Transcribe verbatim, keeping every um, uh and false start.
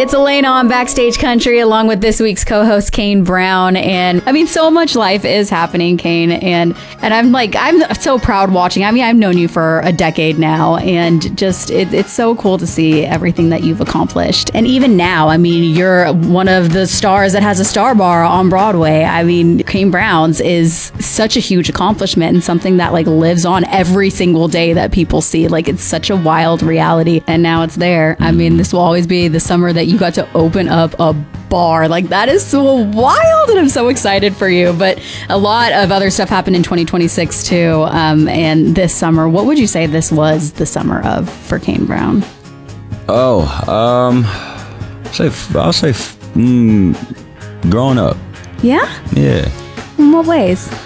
It's Elena on Backstage Country along with this week's co-host Kane Brown. And I mean, so much life is happening, Kane. And and I'm like, I'm so proud watching. I mean, I've known you for a decade now, and just it, it's so cool to see everything that you've accomplished. And even now, I mean, you're one of the stars that has a star bar on Broadway. I mean, Kane Brown's is such a huge accomplishment and something that like lives on every single day that people see. Like, it's such a wild reality. And now it's there. I mean, this will always be the summer that you got to open up a bar. Like, that is so wild, and I'm so excited for you. But a lot of other stuff happened in twenty twenty-six too. Um, and this summer, what would you say this was the summer of for Kane Brown? Oh, um, say I'll say mm, growing up. Yeah? Yeah. In what ways?